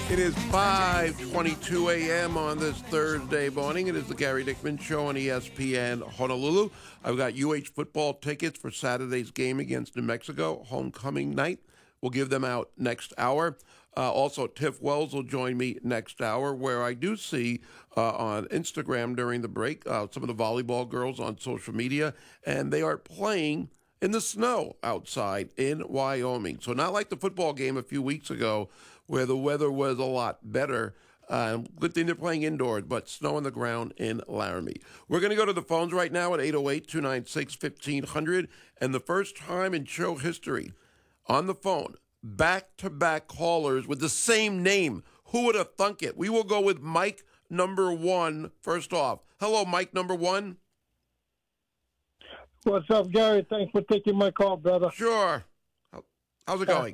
It is 5:22 a.m. on this Thursday morning. It is the Gary Dickman Show on ESPN Honolulu. I've got UH football tickets for Saturday's game against New Mexico, homecoming night. We'll give them out next hour. Also, Tiff Wells will join me next hour, where I do see on Instagram during the break some of the volleyball girls on social media, and they are playing in the snow outside in Wyoming. So not like the football game a few weeks ago where the weather was a lot better. Good thing they're playing indoors, but snow on the ground in Laramie. We're going to go to the phones right now at 808-296-1500. And the first time in show history on the phone, back-to-back callers with the same name. Who would have thunk it? We will go with Mike number one first off. Hello, Mike number one. What's up, Gary? Thanks for taking my call, brother. Sure. How's it going?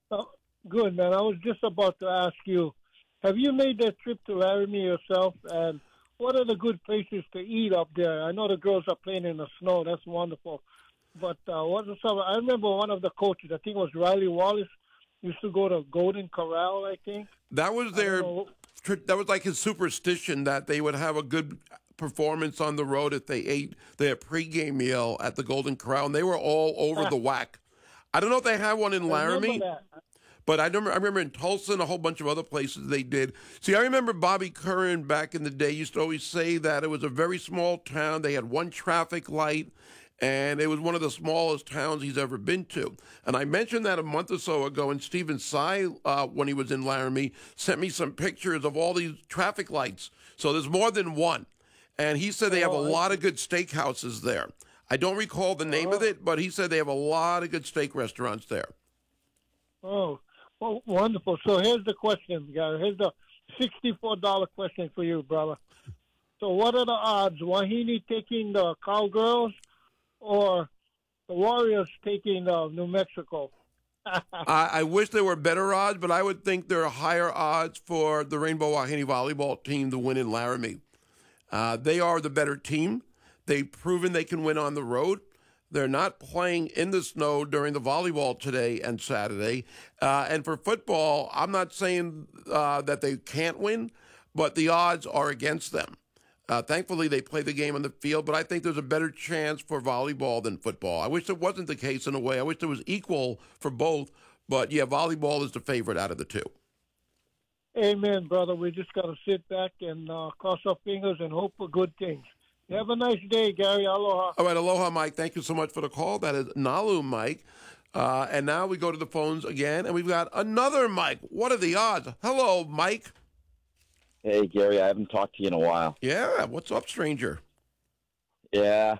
Good, man. I was just about to ask you, have you made that trip to Laramie yourself? And what are the good places to eat up there? I know the girls are playing in the snow. That's wonderful. But what are some? I remember one of the coaches, I think it was Riley Wallace, used to go to Golden Corral, I think. That was that was like his superstition that they would have a good performance on the road if they ate their pregame meal at the Golden Corral, and they were all over the whack. I don't know if they have one in Laramie. But I remember in Tulsa and a whole bunch of other places they did. See, I remember Bobby Curran back in the day used to always say that it was a very small town. They had one traffic light, and it was one of the smallest towns he's ever been to. And I mentioned that a month or so ago, and Stephen Sy, when he was in Laramie, sent me some pictures of all these traffic lights. So there's more than one. And he said they have a lot of good steakhouses there. I don't recall the name of it, but he said they have a lot of good steak restaurants there. Oh, well, wonderful. So here's the question, Gary. Here's the $64 question for you, brother. So what are the odds? Wahine taking the Cowgirls or the Warriors taking New Mexico? I wish there were better odds, but I would think there are higher odds for the Rainbow Wahine volleyball team to win in Laramie. They are the better team. They've proven they can win on the road. They're not playing in the snow during the volleyball today and Saturday. And for football, I'm not saying that they can't win, but the odds are against them. Thankfully, they play the game on the field, but I think there's a better chance for volleyball than football. I wish it wasn't the case in a way. I wish it was equal for both. But, yeah, volleyball is the favorite out of the two. Amen, brother. We just got to sit back and cross our fingers and hope for good things. Have a nice day, Gary. Aloha. All right, aloha, Mike. Thank you so much for the call. That is Nalu Mike. And now we go to the phones again, and we've got another Mike. What are the odds? Hello, Mike. Hey, Gary. I haven't talked to you in a while. Yeah, what's up, stranger? Yeah,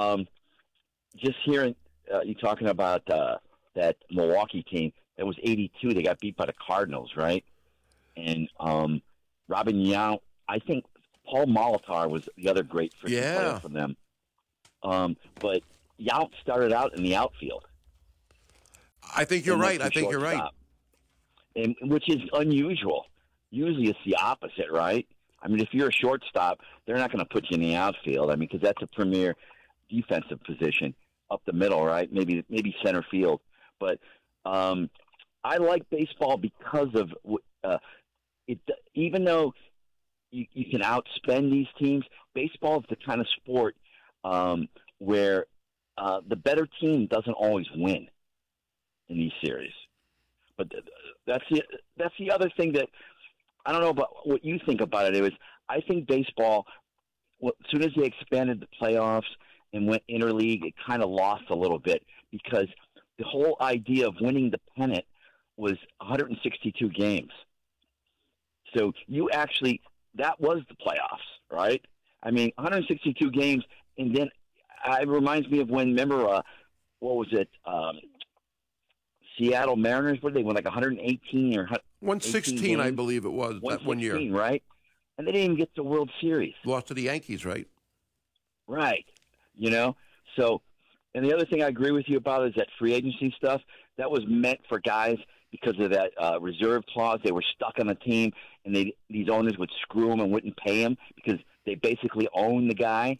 just hearing you talking about that Milwaukee team. That was 82. They got beat by the Cardinals, right? And Robin Yount, I think Paul Molitor was the other great player from them. But Yount started out in the outfield. I think you're right. And which is unusual. Usually it's the opposite, right? I mean, if you're a shortstop, they're not going to put you in the outfield. I mean, because that's a premier defensive position up the middle, right? Maybe center field. But I like baseball because of it. Even though you can outspend these teams, baseball is the kind of sport where the better team doesn't always win in these series. But that's the other thing that I don't know about what you think about it. It was I think baseball, as soon as they expanded the playoffs and went interleague, it kind of lost a little bit because the whole idea of winning the pennant was 162 games. So that was the playoffs, right? I mean, 162 games, and then it reminds me of when, remember, what was it, Seattle Mariners, what did they win, like 118 or 116, I believe it was, that 1 year. Right? And they didn't even get to the World Series. Lost to the Yankees, right? Right. So, and the other thing I agree with you about is that free agency stuff, that was meant for guys because of that reserve clause. They were stuck on the team, and these owners would screw them and wouldn't pay them because they basically own the guy.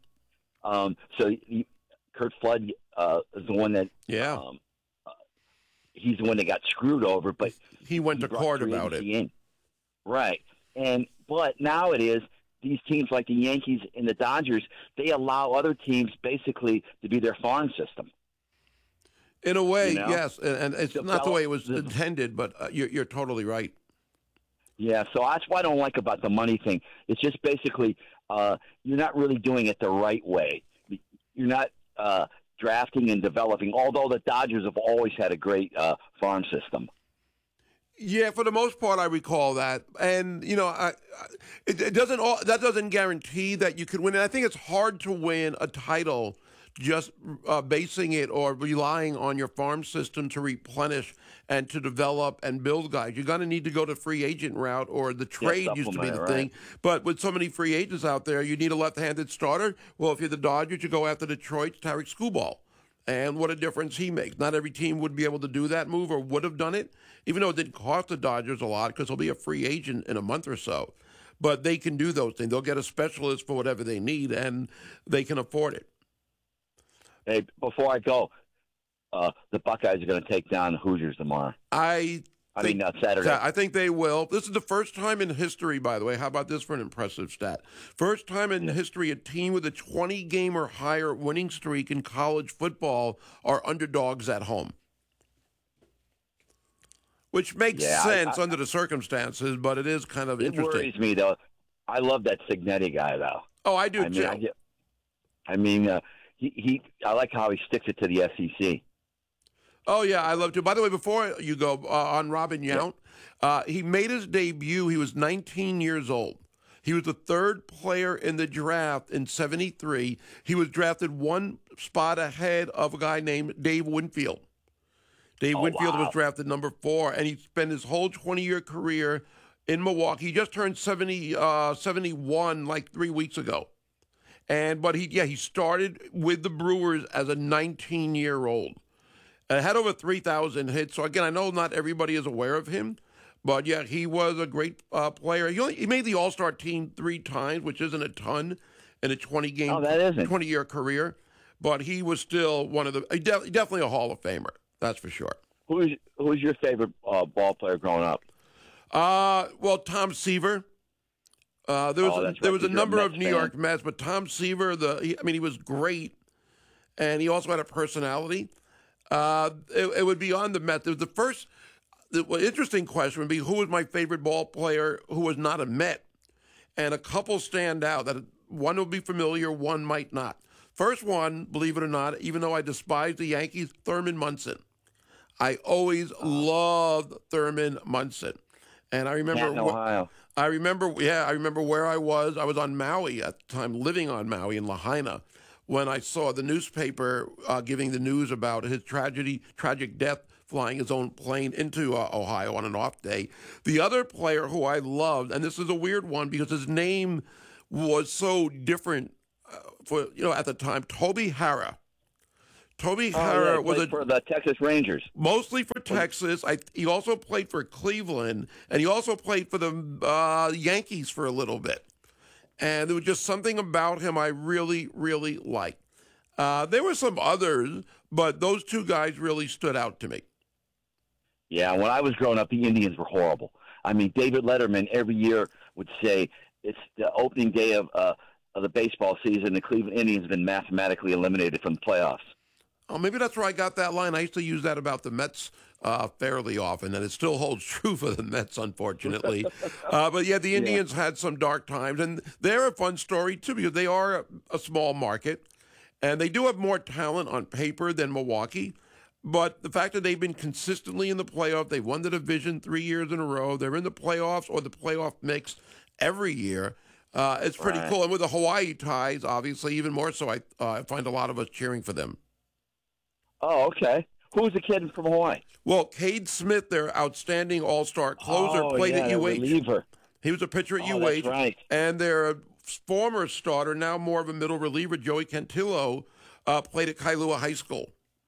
Kurt Flood is the one that he's the one that got screwed over, but he went to court about it. Right. But now it is these teams like the Yankees and the Dodgers, they allow other teams basically to be their farm system. In a way, You know? yes, and it's not the way it was intended, but you're totally right. Yeah, so that's what I don't like about the money thing. It's just basically you're not really doing it the right way. You're not drafting and developing, although the Dodgers have always had a great farm system. Yeah, for the most part, I recall that, and it doesn't. That doesn't guarantee that you could win. And I think it's hard to win a title just basing it or relying on your farm system to replenish and to develop and build guys. You're going to need to go the free agent route, or the trade used to be the thing. But with so many free agents out there, you need a left-handed starter. Well, if you're the Dodgers, you go after Detroit's Tarek Skubal. And what a difference he makes. Not every team would be able to do that move or would have done it, even though it didn't cost the Dodgers a lot because he'll be a free agent in a month or so. But they can do those things. They'll get a specialist for whatever they need, and they can afford it. Hey, before I go, the Buckeyes are going to take down the Hoosiers tomorrow. Saturday. I think they will. This is the first time in history, by the way. How about this for an impressive stat? First time in history a team with a 20-game or higher winning streak in college football are underdogs at home. Which makes sense under the circumstances, but it is kind of interesting. It worries me, though. I love that Cignetti guy, though. Oh, I do, too. I like how he sticks it to the SEC. Oh, yeah, I love to. By the way, before you go, on Robin Yount, he made his debut. He was 19 years old. He was the third player in the draft in 73. He was drafted one spot ahead of a guy named Dave Winfield. Dave Winfield was drafted number 4, and he spent his whole 20-year career in Milwaukee. He just turned 71 like 3 weeks ago. But he started with the Brewers as a 19-year-old. Had over 3,000 hits. So, again, I know not everybody is aware of him. But, yeah, he was a great player. He made the All-Star team 3 times, which isn't a ton in a 20-year career. But he was still one of the definitely a Hall of Famer. That's for sure. Who's your favorite ball player growing up? Well, Tom Seaver. There was a number of New York Mets, but Tom Seaver, he was great, and he also had a personality. It would be on the Mets. The interesting question would be, who was my favorite ball player who was not a Met? And a couple stand out. That one will be familiar, one might not. First one, believe it or not, even though I despise the Yankees, Thurman Munson. I always loved Thurman Munson. And I remember Ohio. I remember where I was. I was on Maui at the time, living on Maui in Lahaina, when I saw the newspaper giving the news about his tragic death, flying his own plane into Ohio on an off day. The other player who I loved, and this is a weird one because his name was so different at the time, Toby Harrah. Toby Harrah was for the Texas Rangers. Mostly for Texas. He also played for Cleveland, and he also played for the Yankees for a little bit. And there was just something about him I really, really liked. There were some others, but those 2 guys really stood out to me. Yeah, when I was growing up, the Indians were horrible. I mean, David Letterman every year would say it's the opening day of the baseball season. The Cleveland Indians have been mathematically eliminated from the playoffs. Oh, maybe that's where I got that line. I used to use that about the Mets fairly often, and it still holds true for the Mets, unfortunately. But, yeah, the Indians had some dark times, and they're a fun story, too, because they are a small market, and they do have more talent on paper than Milwaukee. But the fact that they've been consistently in the playoff, they've won the division 3 years in a row, they're in the playoffs or the playoff mix every year. It's pretty cool. And with the Hawaii ties, obviously, even more so, I find a lot of us cheering for them. Oh, okay. Who's the kid from Hawaii? Well, Cade Smith, their outstanding all-star closer, played at UH. Reliever. He was a pitcher at UH. That's right. And their former starter, now more of a middle reliever, Joey Cantillo, played at Kailua High School.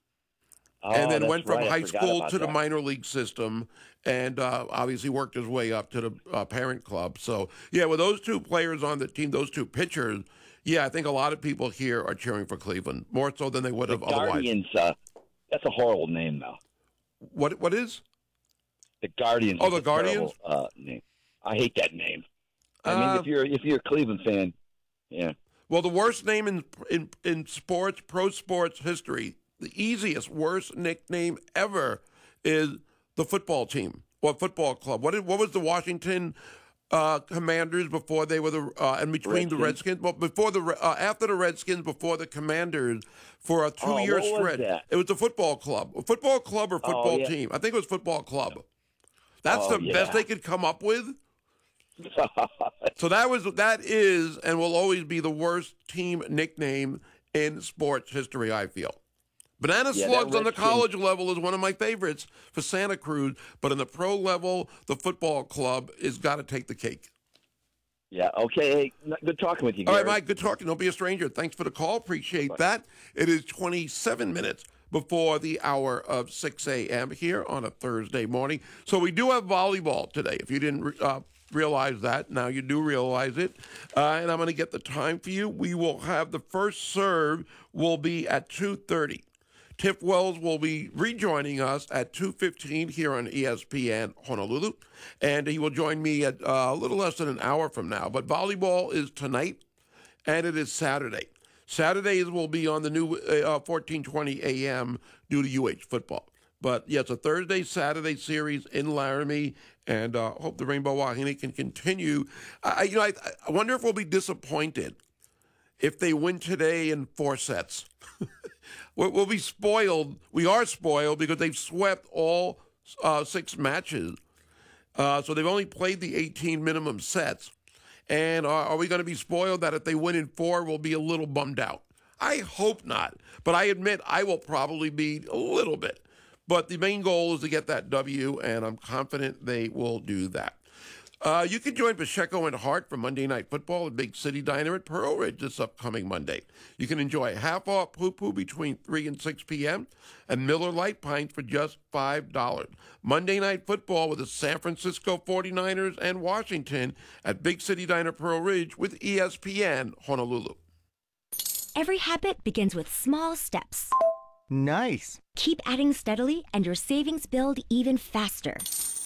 And then went from high school to the minor league system and obviously worked his way up to the parent club. So, yeah, with those 2 players on the team, those 2 pitchers, yeah, I think a lot of people here are cheering for Cleveland, more so than they would have otherwise. Guardians, that's a horrible name, though. What is? The Guardians. Oh, the Guardians? Name. I hate that name. I mean, if you're a Cleveland fan, yeah. Well, the worst name in sports, pro sports history, the easiest, worst nickname ever is the football team or football club. What was the Washington Commanders before they were and between the Redskins? Well, before after the Redskins, before the Commanders, for a 2-year stretch. It was the football club, or football team. I think it was football club. That's the best they could come up with. So that is and will always be the worst team nickname in sports history, I feel. Banana Slugs on the college level is one of my favorites for Santa Cruz, but in the pro level, the football club has got to take the cake. Yeah, okay. Hey, good talking with you, Gary. All right, Mike, good talking. Don't be a stranger. Thanks for the call. Appreciate that. It is 27 minutes before the hour of 6 a.m. here on a Thursday morning. So we do have volleyball today. If you didn't realize that, now you do realize it. And I'm going to get the time for you. We will have the first serve will be at 2:30. Tiff Wells will be rejoining us at 2:15 here on ESPN Honolulu, and he will join me at a little less than an hour from now. But volleyball is tonight, and it is Saturday. Saturdays will be on the new 1420 a.m. due to UH football. But, yes, a Thursday-Saturday series in Laramie, and hope the Rainbow Wahine can continue. I wonder if we'll be disappointed if they win today in 4 sets. We'll be spoiled. We are spoiled because they've swept all 6 matches. So they've only played the 18 minimum sets. And are we going to be spoiled that if they win in 4, we'll be a little bummed out? I hope not. But I admit I will probably be a little bit. But the main goal is to get that W, and I'm confident they will do that. You can join Pacheco and Hart for Monday Night Football at Big City Diner at Pearl Ridge this upcoming Monday. You can enjoy half-off poo-poo between 3 and 6 p.m. and Miller Lite pints for just $5. Monday Night Football with the San Francisco 49ers and Washington at Big City Diner Pearl Ridge with ESPN Honolulu. Every habit begins with small steps. Nice. Keep adding steadily and your savings build even faster.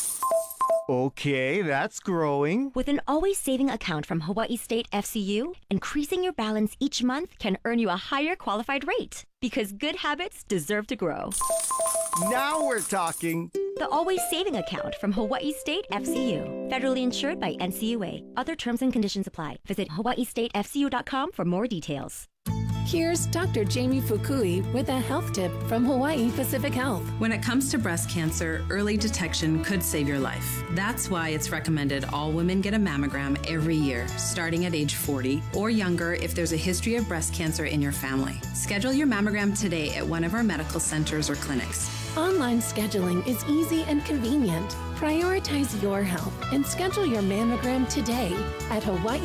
Okay, that's growing. With an always saving account from Hawaii State FCU, increasing your balance each month can earn you a higher qualified rate. Because good habits deserve to grow. Now we're talking. The Always Saving Account from Hawaii State FCU. Federally insured by NCUA. Other terms and conditions apply. Visit hawaiistatefcu.com for more details. Here's Dr. Jamie Fukui with a health tip from Hawaii Pacific Health. When it comes to breast cancer, early detection could save your life. That's why it's recommended all women get a mammogram every year, starting at age 40 or younger if there's a history of breast cancer in your family. Schedule your mammogram today at one of our medical centers or clinics. Online scheduling is easy and convenient. Prioritize your health and schedule your mammogram today at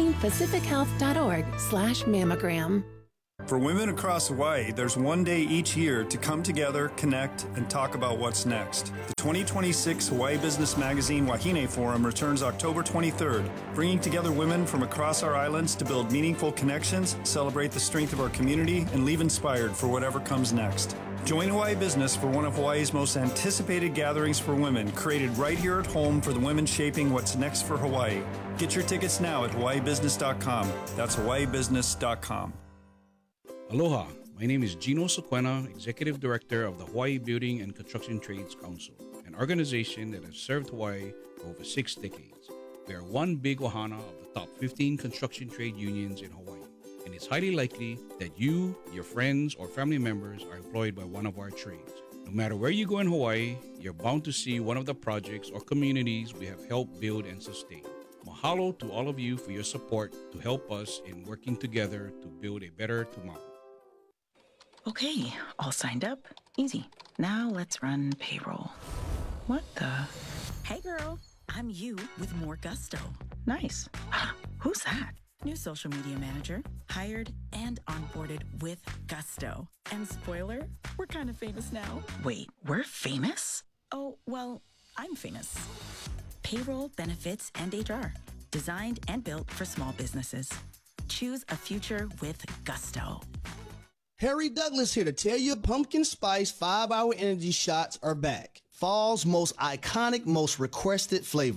hawaiipacifichealth.org/mammogram. For women across Hawaii, there's one day each year to come together, connect, and talk about what's next. The 2026 Hawaii Business Magazine Wahine Forum returns October 23rd, bringing together women from across our islands to build meaningful connections, celebrate the strength of our community, and leave inspired for whatever comes next. Join Hawaii Business for one of Hawaii's most anticipated gatherings for women, created right here at home for the women shaping what's next for Hawaii. Get your tickets now at hawaiibusiness.com. That's hawaiibusiness.com. Aloha, my name is Gino Sequena, Executive Director of the Hawaii Building and Construction Trades Council, an organization that has served Hawaii for over 6 decades. We are one big ohana of the top 15 construction trade unions in Hawaii, and it's highly likely that you, your friends, or family members are employed by one of our trades. No matter where you go in Hawaii, you're bound to see one of the projects or communities we have helped build and sustain. Mahalo to all of you for your support to help us in working together to build a better tomorrow. Okay, all signed up. Easy. Now let's run payroll. What the? Hey girl, I'm you with more gusto. Nice. Who's that? New social media manager, hired and onboarded with gusto. And spoiler, we're kind of famous now. Wait, we're famous? Oh, well, I'm famous. Payroll, benefits, and HR. Designed and built for small businesses. Choose a future with gusto. Harry Douglas here to tell you pumpkin spice 5-hour energy shots are back. Fall's most iconic, most requested flavor.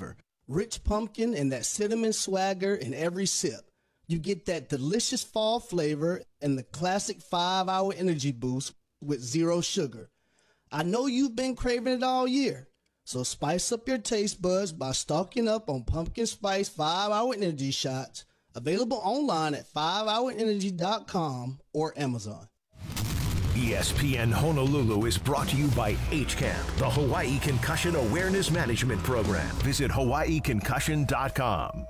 Rich pumpkin and that cinnamon swagger in every sip. You get that delicious fall flavor and the classic 5-hour energy boost with zero sugar. I know you've been craving it all year, so spice up your taste buds by stocking up on Pumpkin Spice 5-hour energy shots, available online at 5hourenergy.com or Amazon. ESPN Honolulu is brought to you by HCAMP, the Hawaii Concussion Awareness Management Program. Visit hawaiiconcussion.com.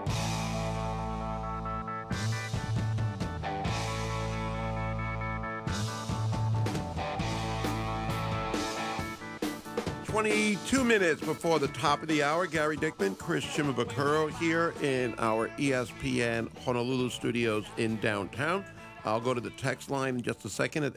"22 before the top of the hour. Gary Dickman, Chris Shimabukuro here in our ESPN Honolulu studios in downtown. I'll go to the text line in just a second at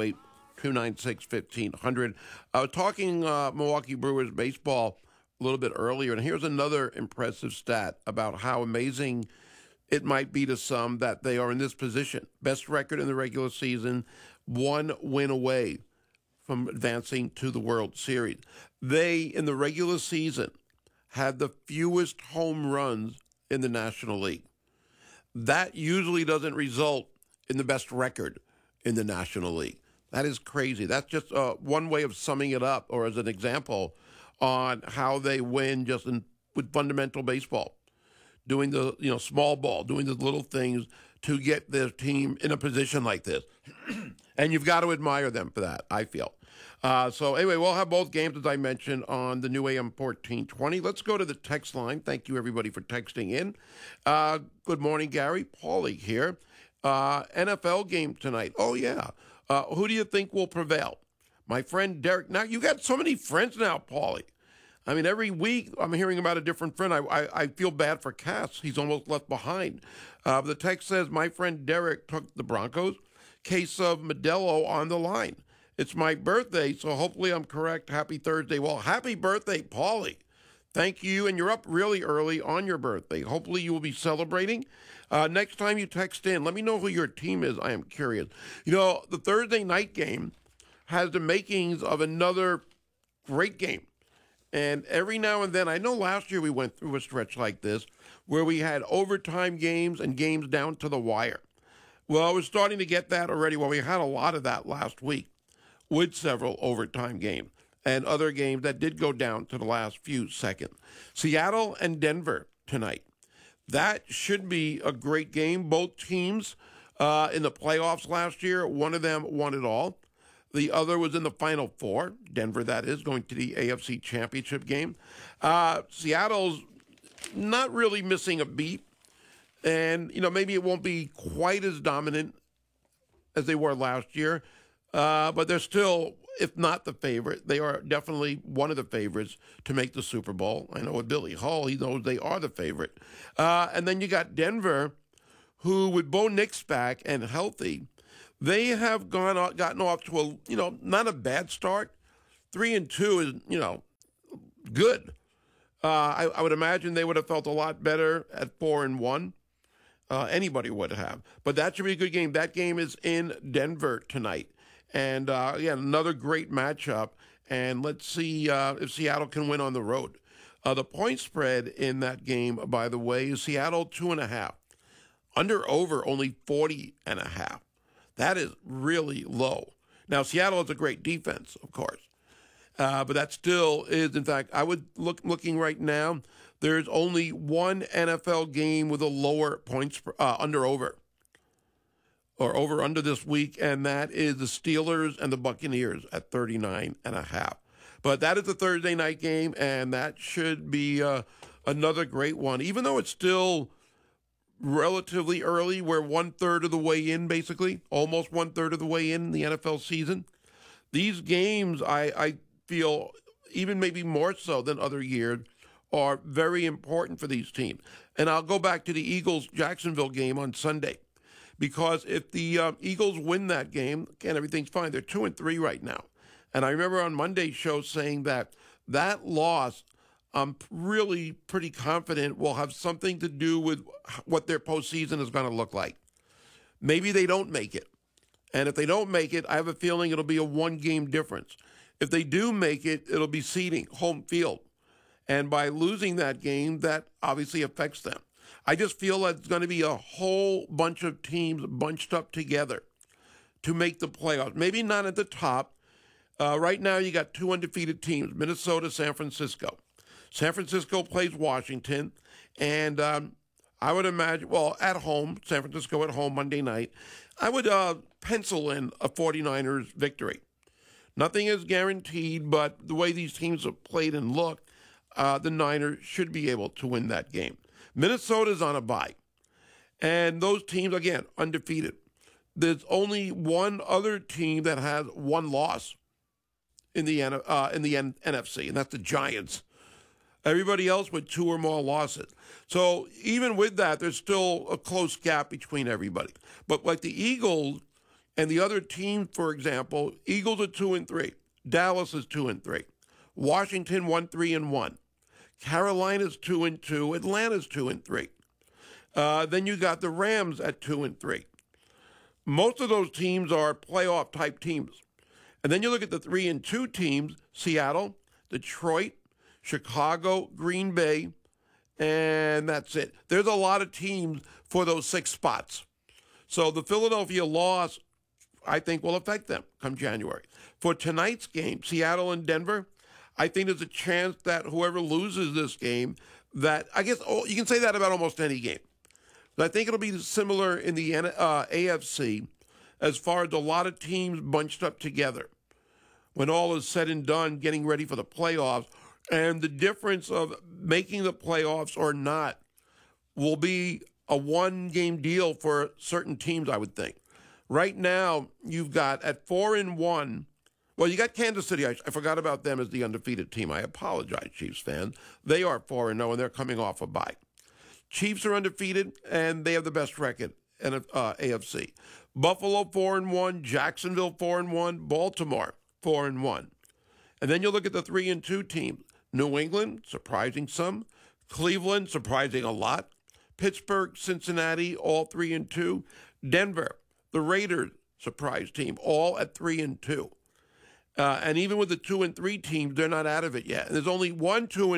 808-296-1500. I was talking Milwaukee Brewers baseball a little bit earlier, and here's another impressive stat about how amazing it might be to some that they are in this position. Best record in the regular season, 1 win away from advancing to the World Series. They, in the regular season, had the fewest home runs in the National League. That usually doesn't result in the best record in the National League. That is crazy. That's just one way of summing it up, or as an example on how they win just with fundamental baseball, doing the small ball, doing the little things to get their team in a position like this. And you've got to admire them for that, I feel. So anyway, we'll have both games, as I mentioned, on the new AM 1420. Let's go to the text line. Thank you, everybody, for texting in. Good morning, Gary. Paulie here. NFL game tonight. Oh, yeah. Who do you think will prevail? My friend Derek. Now, you got so many friends now, Paulie. I mean, every week I'm hearing about a different friend. I feel bad for Cass. He's almost left behind. The text says, my friend Derek took the Broncos. Case of Modelo on the line. It's my birthday, so hopefully I'm correct. Happy Thursday. Well, happy birthday, Paulie. Thank you, and you're up really early on your birthday. Hopefully you will be celebrating. Next time you text in, let me know who your team is. I am curious. The Thursday night game has the makings of another great game. And every now and then, I know last year we went through a stretch like this where we had overtime games and games down to the wire. Well, we're starting to get that already. Well, we had a lot of that last week with several overtime games and other games that did go down to the last few seconds. Seattle and Denver tonight. That should be a great game. Both teams in the playoffs last year, one of them won it all. The other was in the Final Four. Denver, that is, going to the AFC Championship game. Seattle's not really missing a beat. And, maybe it won't be quite as dominant as they were last year. But they're still, if not the favorite, they are definitely one of the favorites to make the Super Bowl. I know with Billy Hull, he knows they are the favorite. And then you got Denver, who with Bo Nix back and healthy, they have gotten off to a, not a bad start. 3-2 is, good. I would imagine they would have felt a lot better at 4-1. Anybody would have. But that should be a good game. That game is in Denver tonight. And, again, another great matchup. And let's see if Seattle can win on the road. The point spread in that game, by the way, is Seattle 2.5. Under/over only 40.5. That is really low. Now, Seattle has a great defense, of course. But that still is, in fact, I would looking right now, there's only one NFL game with a lower points under/over. Or over/under this week, and that is the Steelers and the Buccaneers at 39.5. But that is a Thursday night game, and that should be another great one. Even though it's still relatively early, we're 1/3 of the way in, basically, almost 1/3 of the way in the NFL season. These games, I feel, even maybe more so than other years, are very important for these teams. And I'll go back to the Eagles-Jacksonville game on Sunday. Because if the Eagles win that game, again, everything's fine. They're 2-3 right now. And I remember on Monday's show saying that loss, I'm really pretty confident will have something to do with what their postseason is going to look like. Maybe they don't make it. And if they don't make it, I have a feeling it'll be a one-game difference. If they do make it, it'll be seeding, home field. And by losing that game, that obviously affects them. I just feel that it's going to be a whole bunch of teams bunched up together to make the playoffs. Maybe not at the top. Right now, you got two undefeated teams, Minnesota, San Francisco. San Francisco plays Washington, and I would imagine, well, at home, San Francisco at home Monday night, I would pencil in a 49ers victory. Nothing is guaranteed, but the way these teams have played and looked, the Niners should be able to win that game. Minnesota's on a bye, and those teams, again, undefeated. There's only one other team that has one loss in the NFC, and that's the Giants. Everybody else with two or more losses. So even with that, there's still a close gap between everybody. But like the Eagles and the other teams, for example, Eagles are 2-3. Dallas is 2-3. Washington 1-3-1. Carolina's 2-2. Atlanta's 2-3. Then you got the Rams at 2-3. Most of those teams are playoff type teams. And then you look at the 3-2 teams: Seattle, Detroit, Chicago, Green Bay, and that's it. There's a lot of teams for those 6 spots. So the Philadelphia loss, I think, will affect them come January. For tonight's game, Seattle and Denver, I think there's a chance that whoever loses this game, that I guess you can say that about almost any game. But I think it'll be similar in the AFC as far as a lot of teams bunched up together. When all is said and done, getting ready for the playoffs, and the difference of making the playoffs or not will be a one-game deal for certain teams, I would think. Right now, you've got at 4-1, well, you got Kansas City. I forgot about them as the undefeated team. I apologize, Chiefs fans. They are 4-0, and they're coming off a bye. Chiefs are undefeated, and they have the best record in AFC. Buffalo 4-1, Jacksonville 4-1, Baltimore 4-1. And then you look at the 3-2 teams. New England, surprising some. Cleveland, surprising a lot. Pittsburgh, Cincinnati, all 3-2. Denver, the Raiders, surprise team, all at 3-2. And even with the 2-3 teams, they're not out of it yet. And there's only 2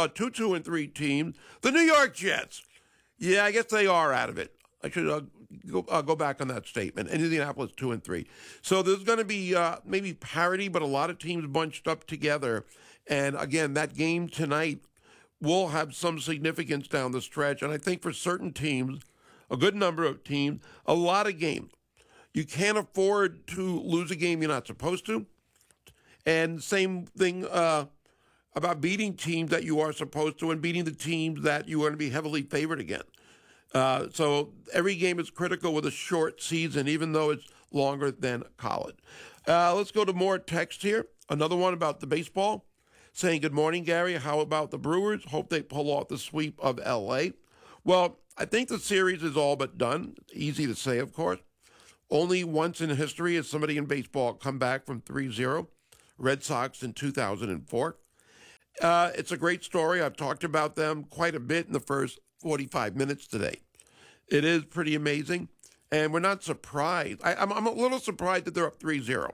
2-3 teams. The New York Jets. Yeah, I guess they are out of it. I should go back on that statement. And Indianapolis 2-3. So there's going to be maybe parity, but a lot of teams bunched up together. And again, that game tonight will have some significance down the stretch. And I think for certain teams, a good number of teams, a lot of games, you can't afford to lose a game you're not supposed to. And same thing about beating teams that you are supposed to and beating the teams that you are going to be heavily favored against. So every game is critical with a short season, even though it's longer than college. Let's go to more text here. Another one about the baseball. Saying, good morning, Gary. How about the Brewers? Hope they pull off the sweep of L.A. Well, I think the series is all but done. Easy to say, of course. Only once in history has somebody in baseball come back from 3-0. Red Sox in 2004. It's a great story. I've talked about them quite a bit in the first 45 minutes today. It is pretty amazing, and we're not surprised. I'm a little surprised that they're up 3-0.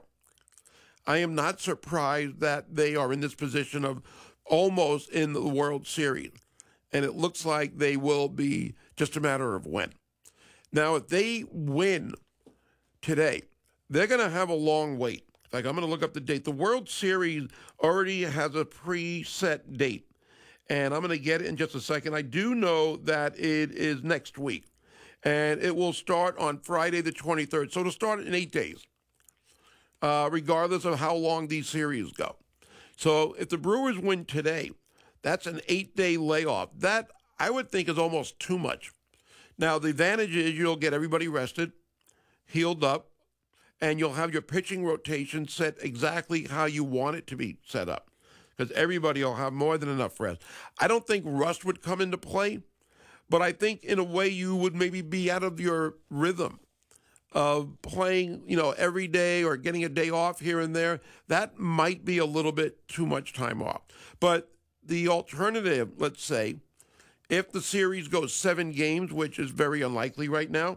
I am not surprised that they are in this position of almost in the World Series, and it looks like they will be just a matter of when. Now, if they win today, they're going to have a long wait. Like, I'm going to look up the date. The World Series already has a preset date, and I'm going to get it in just a second. I do know that it is next week, and it will start on Friday the 23rd. So it'll start in 8 days, regardless of how long these series go. So if the Brewers win today, that's an 8-day layoff. That, I would think, is almost too much. Now, the advantage is you'll get everybody rested, healed up, and you'll have your pitching rotation set exactly how you want it to be set up, because everybody will have more than enough rest. I don't think rust would come into play, but I think in a way you would maybe be out of your rhythm of playing, every day or getting a day off here and there. That might be a little bit too much time off. But the alternative, let's say, if the series goes 7 games, which is very unlikely right now,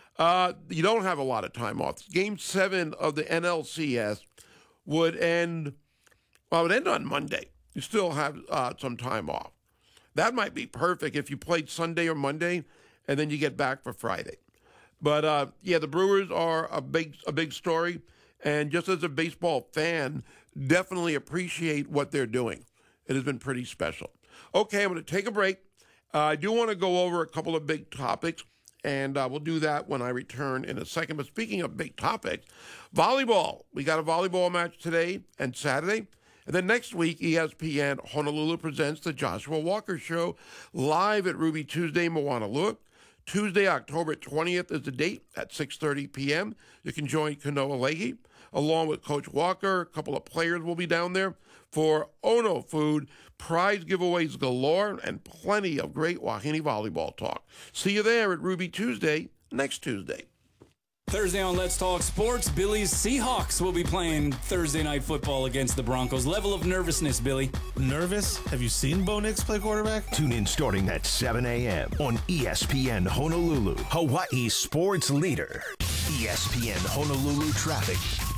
you don't have a lot of time off. Game 7 of the NLCS would end on Monday. you still have some time off. That might be perfect if you played Sunday or Monday, and then you get back for Friday. But, the Brewers are a big story, and just as a baseball fan, definitely appreciate what they're doing. It has been pretty special. Okay, I'm going to take a break. I do want to go over a couple of big topics, and we'll do that when I return in a second. But speaking of big topics, volleyball. We got a volleyball match today and Saturday. And then next week, ESPN Honolulu presents the Joshua Walker Show live at Ruby Tuesday, Moanalua. Tuesday, October 20th is the date at 6:30 p.m. You can join Kanoa Leahy along with Coach Walker. A couple of players will be down there for Ono Food, prize giveaways galore, and plenty of great Wahine volleyball talk. See you there at Ruby Tuesday next Tuesday. Thursday on Let's Talk Sports, Billy's Seahawks will be playing Thursday night football against the Broncos. Level of nervousness, Billy. Nervous? Have you seen Bo Nix play quarterback? Tune in starting at 7 a.m. on ESPN Honolulu, Hawaii's sports leader. ESPN Honolulu traffic.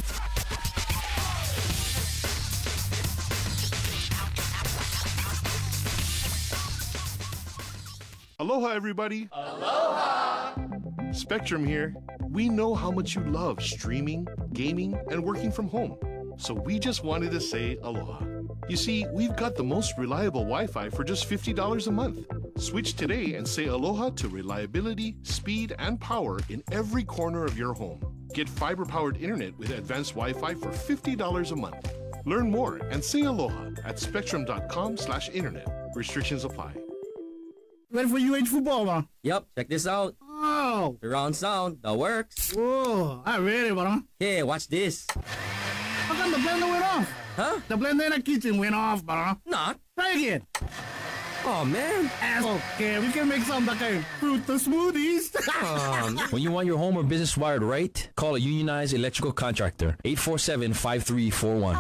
Aloha, everybody. Aloha. Spectrum here. We know how much you love streaming, gaming, and working from home. So we just wanted to say aloha. You see, we've got the most reliable Wi-Fi for just $50 a month. Switch today and say aloha to reliability, speed, and power in every corner of your home. Get fiber-powered internet with advanced Wi-Fi for $50 a month. Learn more and say aloha at spectrum.com/internet. Restrictions apply. Ready for UH football, man? Yep, check this out. Oh! Surround sound, that works. Whoa, I'm ready, bro. Hey, watch this. How come the blender went off? Huh? The blender in the kitchen went off, bro. Not. Try again. Oh, man. Okay, we can make some like a fruit smoothies. When you want your home or business wired right, call a unionized electrical contractor. 847-5341.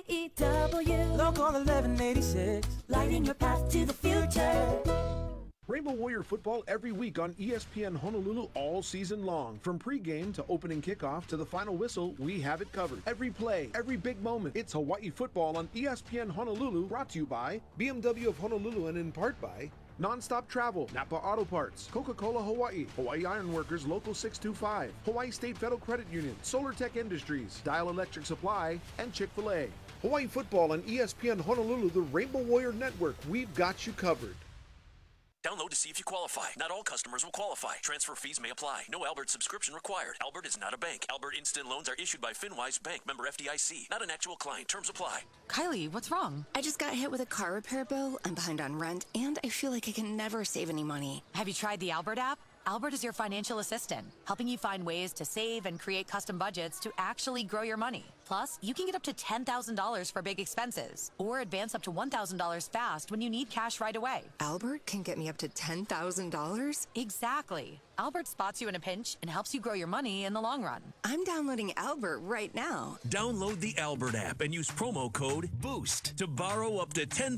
IBEW, Local 1186, lighting your path to the future. Rainbow Warrior football every week on ESPN Honolulu all season long. From pregame to opening kickoff to the final whistle, we have it covered. Every play, every big moment. It's Hawaii football on ESPN Honolulu, brought to you by BMW of Honolulu and in part by Nonstop Travel, Napa Auto Parts, Coca-Cola Hawaii, Hawaii Iron Workers Local 625, Hawaii State Federal Credit Union, Solar Tech Industries, Dial Electric Supply, and Chick-fil-A. Hawaii football on ESPN Honolulu, the Rainbow Warrior Network. We've got you covered. Download to see if you qualify. Not all customers will qualify. Transfer fees may apply. No Albert subscription required. Albert is not a bank. Albert Instant Loans are issued by FinWise Bank, member FDIC. Not an actual client. Terms apply. Kylie, what's wrong? I just got hit with a car repair bill. I'm behind on rent, and I feel like I can never save any money. Have you tried the Albert app? Albert is your financial assistant, helping you find ways to save and create custom budgets to actually grow your money. Plus, you can get up to $10,000 for big expenses, or advance up to $1,000 fast when you need cash right away. Albert can get me up to $10,000? Exactly. Albert spots you in a pinch and helps you grow your money in the long run. I'm downloading Albert right now. Download the Albert app and use promo code BOOST to borrow up to $10,000